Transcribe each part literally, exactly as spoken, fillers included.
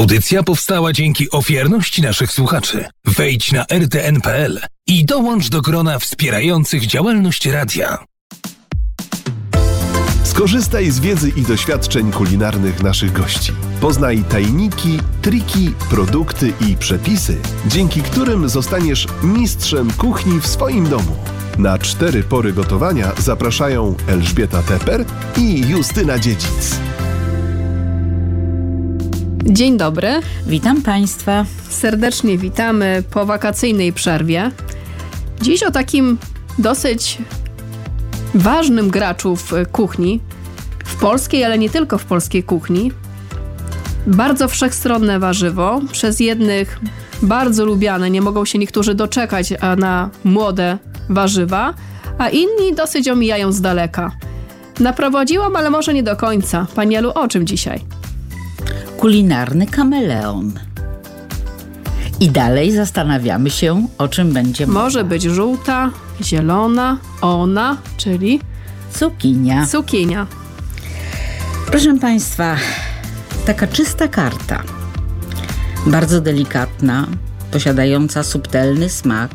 Audycja powstała dzięki ofiarności naszych słuchaczy. Wejdź na r t n kropka p l i dołącz do grona wspierających działalność radia. Skorzystaj z wiedzy i doświadczeń kulinarnych naszych gości. Poznaj tajniki, triki, produkty i przepisy, dzięki którym zostaniesz mistrzem kuchni w swoim domu. Na cztery pory gotowania zapraszają Elżbieta Teper i Justyna Dziedzic. Dzień dobry. Witam Państwa. Serdecznie witamy po wakacyjnej przerwie. Dziś o takim dosyć ważnym graczu w kuchni, w polskiej, ale nie tylko w polskiej kuchni. Bardzo wszechstronne warzywo, przez jednych bardzo lubiane, nie mogą się niektórzy doczekać na młode warzywa, a inni dosyć omijają z daleka. Naprowadziłam, ale może nie do końca. Pani Elu, o czym dzisiaj? Kulinarny kameleon. I dalej zastanawiamy się, o czym będzie mowa. Może być żółta, zielona, ona, czyli cukinia. Cukinia. Proszę Państwa, taka czysta karta. Bardzo delikatna, posiadająca subtelny smak,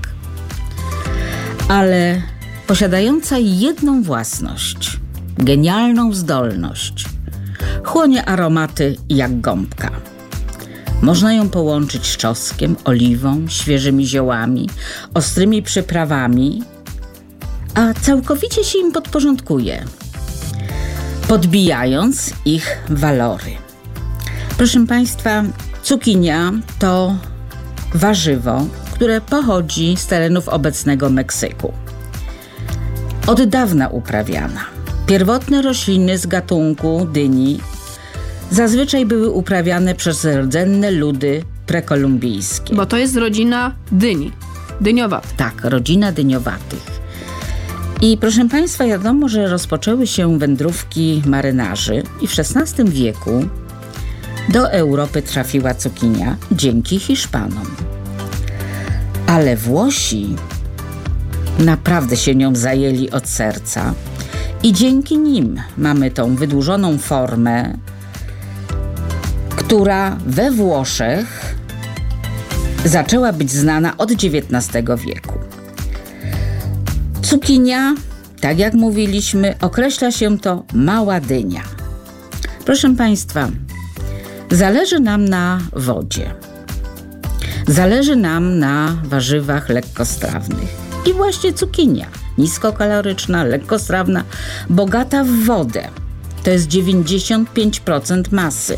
ale posiadająca jedną własność, genialną zdolność. Chłonie aromaty jak gąbka. Można ją połączyć z czosnkiem, oliwą, świeżymi ziołami, ostrymi przyprawami, a całkowicie się im podporządkuje, podbijając ich walory. Proszę Państwa, cukinia to warzywo, które pochodzi z terenów obecnego Meksyku. Od dawna uprawiana. Pierwotne rośliny z gatunku dyni zazwyczaj były uprawiane przez rdzenne ludy prekolumbijskie. Bo to jest rodzina dyni, dyniowatych. Tak, rodzina dyniowatych. I proszę Państwa, wiadomo, że rozpoczęły się wędrówki marynarzy i w szesnastym wieku do Europy trafiła cukinia dzięki Hiszpanom. Ale Włosi naprawdę się nią zajęli od serca i dzięki nim mamy tą wydłużoną formę, która we Włoszech zaczęła być znana od dziewiętnastego wieku. Cukinia, tak jak mówiliśmy, określa się to mała dynia. Proszę Państwa, zależy nam na wodzie. Zależy nam na warzywach lekkostrawnych. I właśnie cukinia, niskokaloryczna, lekkostrawna, bogata w wodę. To jest dziewięćdziesiąt pięć procent masy.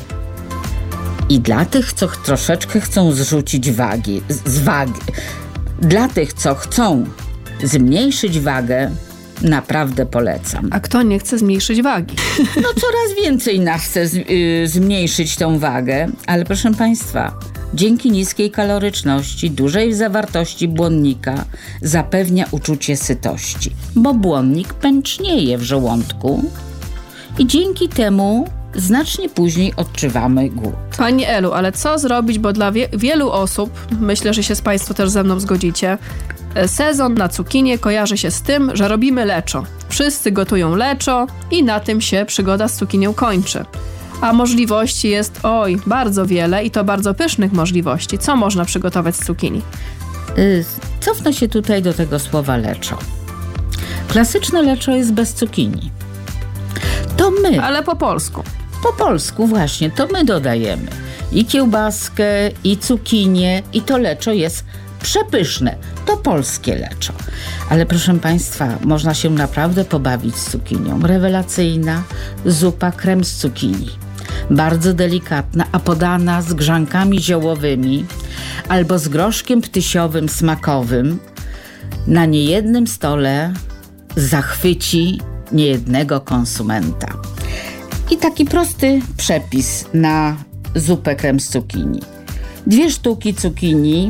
I dla tych, co troszeczkę chcą zrzucić wagi, z wagi, dla tych, co chcą zmniejszyć wagę, naprawdę polecam. A kto nie chce zmniejszyć wagi? No coraz więcej nas chce z, y, zmniejszyć tą wagę, ale proszę Państwa, dzięki niskiej kaloryczności, dużej zawartości błonnika zapewnia uczucie sytości, bo błonnik pęcznieje w żołądku i dzięki temu znacznie później odczuwamy głód. Pani Elu, ale co zrobić, bo dla wie- wielu osób, myślę, że się z Państwo też ze mną zgodzicie, sezon na cukinię kojarzy się z tym, że robimy leczo. Wszyscy gotują leczo i na tym się przygoda z cukinią kończy. A możliwości jest, oj, bardzo wiele i to bardzo pysznych możliwości. Co można przygotować z cukinii? Yy, cofnę się tutaj do tego słowa leczo. Klasyczne leczo jest bez cukinii. To my. Ale po polsku. Po polsku właśnie, to my dodajemy i kiełbaskę, i cukinię, i to leczo jest przepyszne. To polskie leczo. Ale proszę Państwa, można się naprawdę pobawić z cukinią. Rewelacyjna zupa krem z cukinii. Bardzo delikatna, a podana z grzankami ziołowymi albo z groszkiem ptysiowym smakowym na niejednym stole zachwyci niejednego konsumenta. I taki prosty przepis na zupę krem z cukinii. Dwie sztuki cukinii,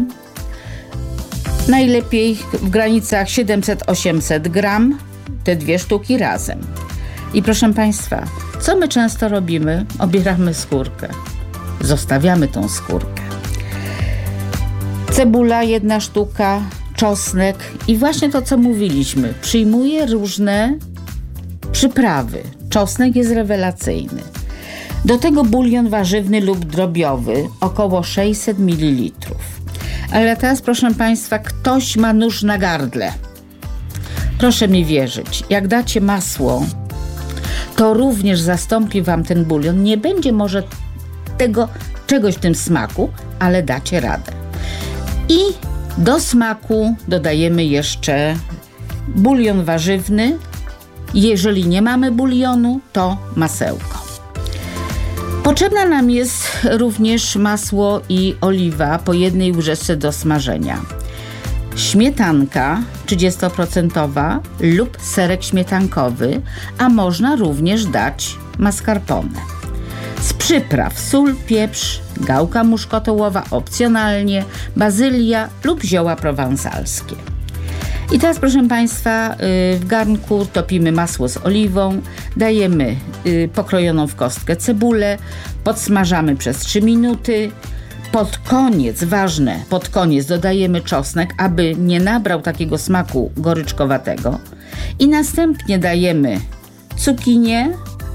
najlepiej w granicach siedemset osiemset gram, te dwie sztuki razem. I proszę Państwa, co my często robimy? Obieramy skórkę. Zostawiamy tą skórkę. Cebula jedna sztuka, czosnek i właśnie to, co mówiliśmy. Przyjmuje różne przyprawy. Czosnek jest rewelacyjny. Do tego bulion warzywny lub drobiowy, około sześćset mililitrów. Ale teraz, proszę Państwa, ktoś ma nóż na gardle. Proszę mi wierzyć, jak dacie masło, to również zastąpi Wam ten bulion. Nie będzie może tego czegoś w tym smaku, ale dacie radę. I do smaku dodajemy jeszcze bulion warzywny. Jeżeli nie mamy bulionu, to masełko. Potrzebna nam jest również masło i oliwa po jednej łyżeczce do smażenia. Śmietanka trzydzieści procent lub serek śmietankowy, a można również dać mascarpone. Z przypraw sól, pieprz, gałka muszkotołowa opcjonalnie, bazylia lub zioła prowansalskie. I teraz, proszę Państwa, w garnku topimy masło z oliwą, dajemy pokrojoną w kostkę cebulę, podsmażamy przez trzy minuty. Pod koniec, ważne, pod koniec dodajemy czosnek, aby nie nabrał takiego smaku goryczkowatego. I następnie dajemy cukinię,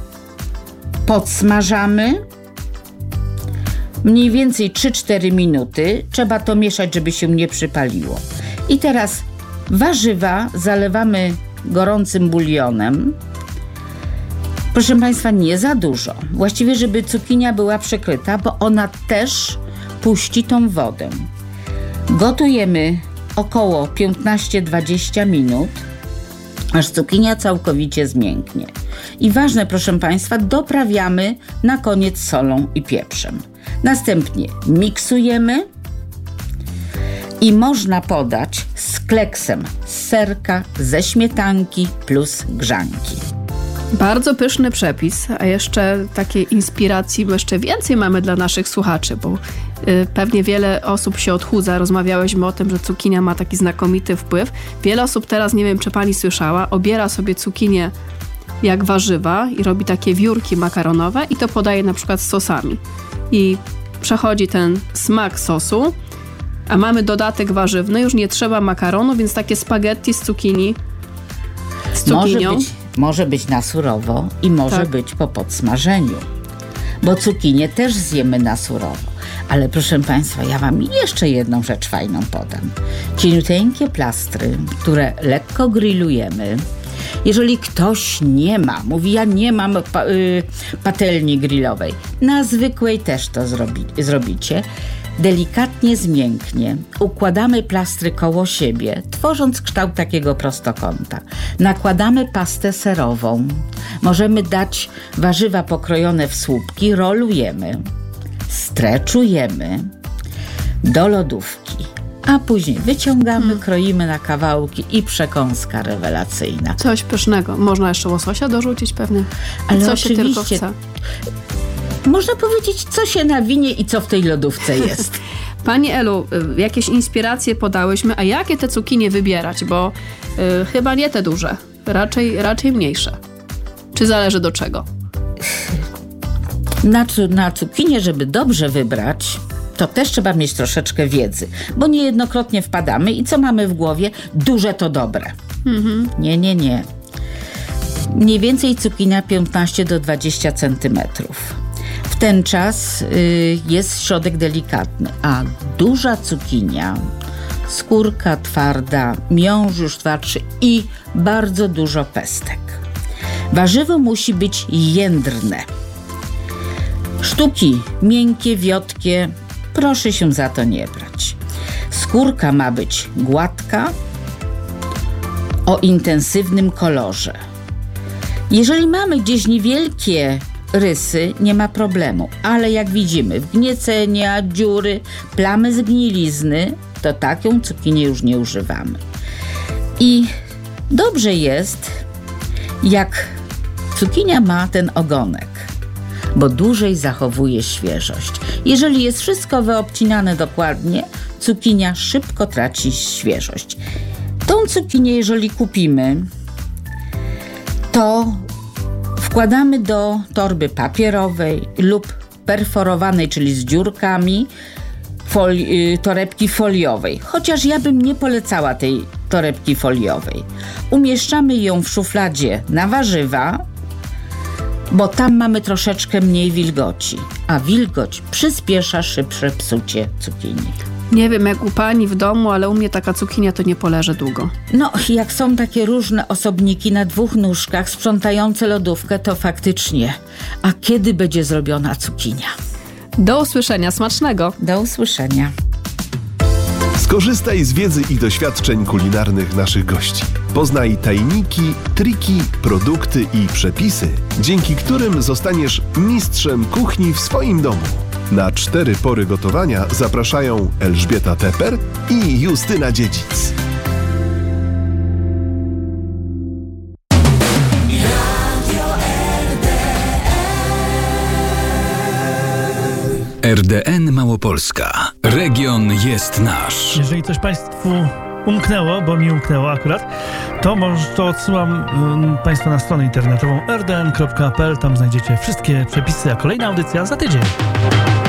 podsmażamy mniej więcej trzy cztery minuty. Trzeba to mieszać, żeby się nie przypaliło. I teraz warzywa zalewamy gorącym bulionem. Proszę Państwa, nie za dużo. Właściwie, żeby cukinia była przykryta, bo ona też puści tą wodę. Gotujemy około piętnaście dwadzieścia minut, aż cukinia całkowicie zmięknie. I ważne, proszę Państwa, doprawiamy na koniec solą i pieprzem. Następnie miksujemy i można podać z kleksem z serka, ze śmietanki plus grzanki. Bardzo pyszny przepis, a jeszcze takiej inspiracji, bo jeszcze więcej mamy dla naszych słuchaczy, bo y, pewnie wiele osób się odchudza. Rozmawiałyśmy o tym, że cukinia ma taki znakomity wpływ. Wiele osób teraz, nie wiem czy pani słyszała, obiera sobie cukinię jak warzywa i robi takie wiórki makaronowe i to podaje na przykład z sosami. I przechodzi ten smak sosu, a mamy dodatek warzywny, już nie trzeba makaronu, więc takie spaghetti z cukinii, z cukinią. Może być, może być na surowo i może tak. być po podsmażeniu, bo cukinię też zjemy na surowo. Ale proszę Państwa, ja Wam jeszcze jedną rzecz fajną podam. Cieniuteńkie plastry, które lekko grillujemy. Jeżeli ktoś nie ma, mówi ja nie mam pa, y, patelni grillowej, na zwykłej też to zrobi, zrobicie. Delikatnie zmięknie, układamy plastry koło siebie, tworząc kształt takiego prostokąta. Nakładamy pastę serową. Możemy dać warzywa pokrojone w słupki, rolujemy, streczujemy do lodówki, a później wyciągamy, hmm. kroimy na kawałki i przekąska rewelacyjna. Coś pysznego. Można jeszcze łososia dorzucić pewnie. Ale co się tylko chce. Można powiedzieć, co się nawinie i co w tej lodówce jest. Pani Elu, jakieś inspiracje podałyśmy, a jakie te cukinie wybierać? Bo y, chyba nie te duże, raczej, raczej mniejsze. Czy zależy do czego? Na, na cukinię, żeby dobrze wybrać, to też trzeba mieć troszeczkę wiedzy, bo niejednokrotnie wpadamy i co mamy w głowie? Duże to dobre. Mhm. Nie, nie, nie. Mniej więcej cukinia piętnaście do dwudziestu centymetrów. W ten czas y, jest środek delikatny, a duża cukinia, skórka twarda, miąższ już twardszy i bardzo dużo pestek. Warzywo musi być jędrne. Sztuki miękkie, wiotkie, proszę się za to nie brać. Skórka ma być gładka, o intensywnym kolorze. Jeżeli mamy gdzieś niewielkie rysy, nie ma problemu, ale jak widzimy wgniecenia, dziury, plamy zgnilizny, to taką cukinię już nie używamy. I dobrze jest, jak cukinia ma ten ogonek, bo dłużej zachowuje świeżość. Jeżeli jest wszystko wyobcinane dokładnie, cukinia szybko traci świeżość. Tą cukinię, jeżeli kupimy, to wkładamy do torby papierowej lub perforowanej, czyli z dziurkami, foli- torebki foliowej. Chociaż ja bym nie polecała tej torebki foliowej. Umieszczamy ją w szufladzie na warzywa bo tam mamy troszeczkę mniej wilgoci, a wilgoć przyspiesza szybsze psucie cukinii. Nie wiem jak u pani w domu, ale u mnie taka cukinia to nie poleży długo. No, jak są takie różne osobniki na dwóch nóżkach sprzątające lodówkę, to faktycznie. A kiedy będzie zrobiona cukinia? Do usłyszenia, smacznego! Do usłyszenia. Skorzystaj z wiedzy i doświadczeń kulinarnych naszych gości. Poznaj tajniki, triki, produkty i przepisy, dzięki którym zostaniesz mistrzem kuchni w swoim domu. Na cztery pory gotowania zapraszają Elżbieta Teper i Justyna Dziedzic. R D N Małopolska. Region jest nasz. Jeżeli coś Państwu umknęło, bo mi umknęło akurat, to może to odsyłam um, Państwa na stronę internetową r d n kropka p l. Tam znajdziecie wszystkie przepisy, a kolejna audycja za tydzień.